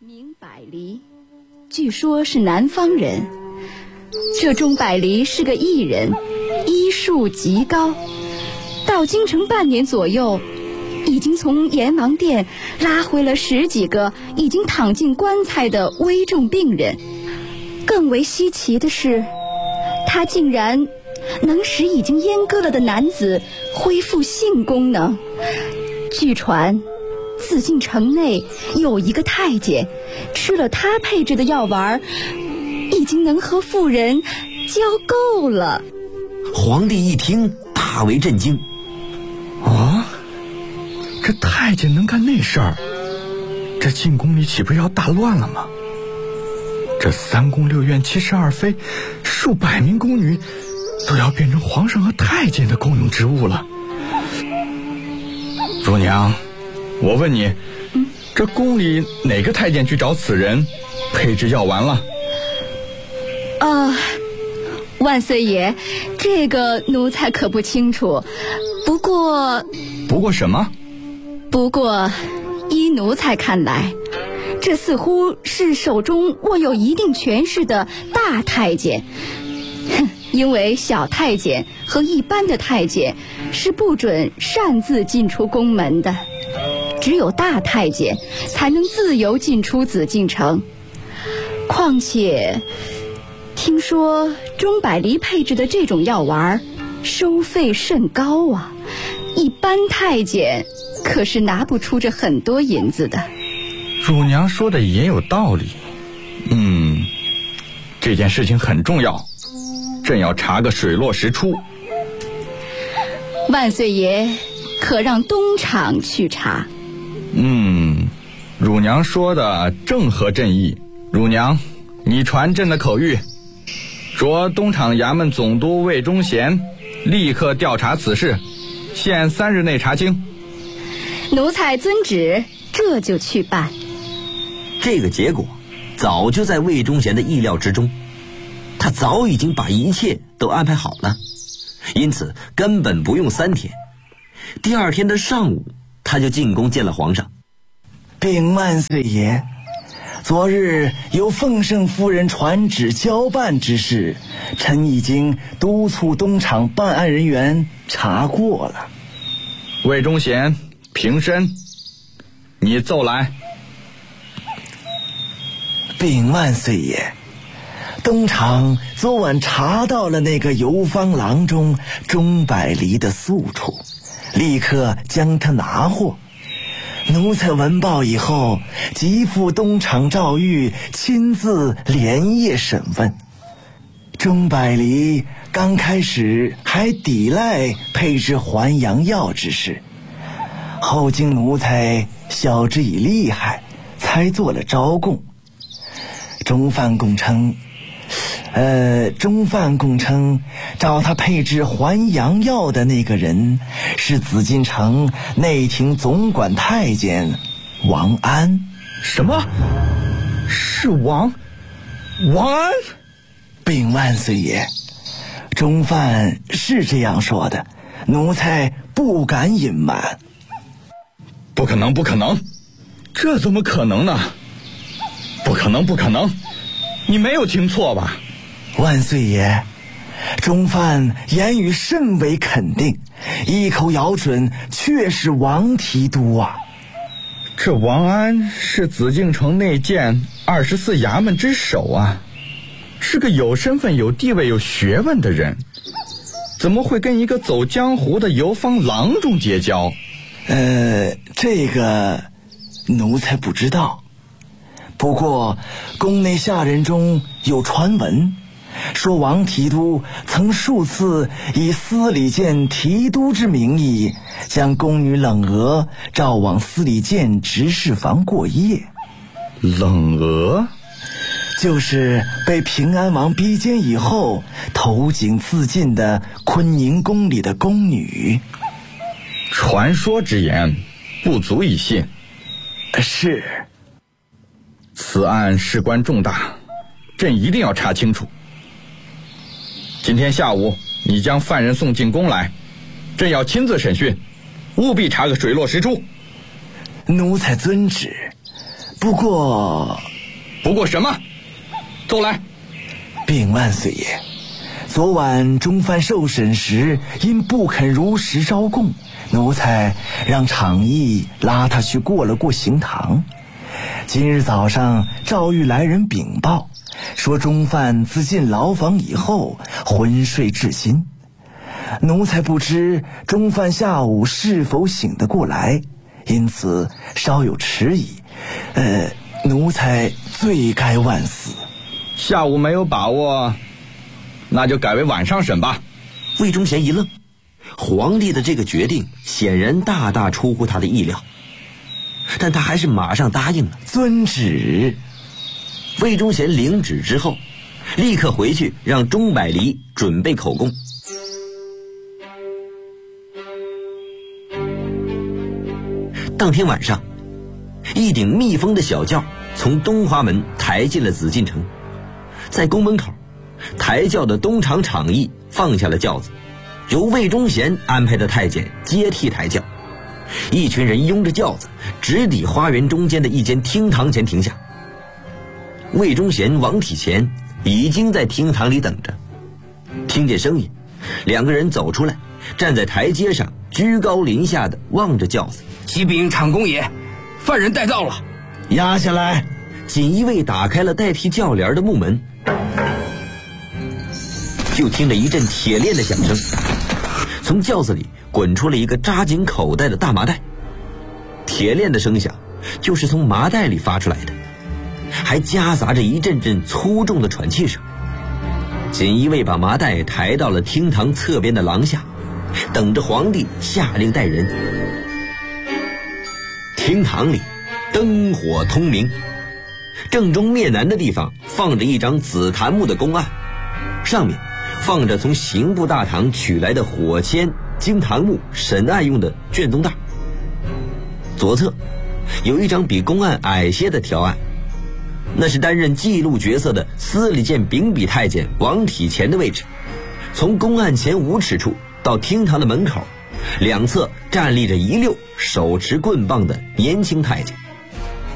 名百离，据说是南方人。这钟百离是个艺人，医术极高。到京城半年左右，已经从阎王殿拉回了10几个已经躺进棺材的危重病人。更为稀奇的是，他竟然能使已经阉割了的男子恢复性功能。据传紫禁城内有一个太监，吃了他配制的药丸，已经能和妇人交媾了。 皇帝一听大为震惊。 啊，这太监能干那事儿，这进宫里岂不是要大乱了吗？这3宫6院72妃，数百名宫女都要变成皇上和太监的公用之物了。主娘，我问你，这宫里哪个太监去找此人配制药丸了？ 万岁爷，这个奴才可不清楚。不过什么？ 不过依奴才看来，这似乎是手中握有一定权势的大太监。因为小太监和一般的太监是不准擅自进出宫门的，只有大太监才能自由进出紫禁城。况且听说钟百离配制的这种药丸收费甚高啊，一般太监可是拿不出这很多银子的。 主娘说的也有道理。这件事情很重要，朕要查个水落石出。 万岁爷可让东厂去查。 乳娘说的正合朕意。乳娘，你传朕的口谕，着东厂衙门总督魏忠贤立刻调查此事，限3日内查清。 奴才遵旨，这就去办。 这个结果早就在魏忠贤的意料之中，他早已经把一切都安排好了，因此根本不用3天。第2天的上午，他就进宫见了皇上。 禀万岁爷，昨日由奉圣夫人传旨交办之事，臣已经督促东厂办案人员查过了。 魏忠贤，平身，你奏来。 禀万岁爷，东厂昨晚查到了那个游方郎中钟百离的宿处，立刻将他拿获。奴才闻报以后，即赴东厂诏狱，亲自连夜审问。钟百离刚开始还抵赖配制还阳药之事，后经奴才晓之以厉害，才做了招供。中范供称，找他配制还阳药的那个人是紫禁城内廷总管太监王安。 什么？是王安？ 禀万岁爷，中范是这样说的，奴才不敢隐瞒。 不可能，这怎么可能呢？不可能，你没有听错吧？ 万岁爷，中范言语甚为肯定，一口咬准确是王提督啊。 这王安是紫禁城内监24衙门之首啊，是个有身份有地位有学问的人，怎么会跟一个走江湖的游方郎中结交？ 这个奴才不知道。不过宫内下人中有传闻，说王提督曾数次以司礼监提督之名义，将宫女冷娥召往司礼监执事房过夜。 冷娥就是被平安王逼奸以后投井自尽的坤宁宫里的宫女。 传说之言，不足以信。 是。 此案事关重大，朕一定要查清楚。今天下午你将犯人送进宫来，朕要亲自审讯，务必查个水落石出。 奴才遵旨。 不过什么？奏来。 禀万岁爷，昨晚中藩受审时，因不肯如实招供，奴才让场议拉他去过了刑堂。今日早上赵玉来人禀报，说中犯自进牢房以后昏睡至今，奴才不知中犯下午是否醒得过来，因此稍有迟疑，奴才罪该万死。 下午没有把握，那就改为晚上审吧。 魏忠贤一愣，皇帝的这个决定显然大大出乎他的意料，但他还是马上答应了。 遵旨。 魏忠贤领旨之后，立刻回去让钟百离准备口供。当天晚上，一顶密封的小轿从东华门抬进了紫禁城，在宫门口，抬轿的东厂厂议放下了轿子，由魏忠贤安排的太监接替抬轿。一群人拥着轿子直抵花园中间的一间厅堂前停下。魏忠贤、王体乾已经在厅堂里等着，听见声音，两个人走出来，站在台阶上，居高临下的望着轿子。 启禀长公爷，犯人带到了。 押下来。 锦衣卫打开了代替轿帘的木门，就听着一阵铁链的响声，从轿子里滚出了一个扎紧口袋的大麻袋。铁链的声响就是从麻袋里发出来的，还夹杂着一阵阵粗重的喘气声。锦衣卫把麻袋抬到了厅堂侧边的廊下，等着皇帝下令带人。厅堂里灯火通明，正中面南的地方放着一张紫檀木的公案，上面放着从刑部大堂取来的火签、金堂木审案用的卷宗袋。左侧有一张比公案矮些的条案，那是担任记录角色的司礼监秉笔太监王体乾的位置。从公案前5尺处到厅堂的门口，两侧站立着一溜手持棍棒的年轻太监。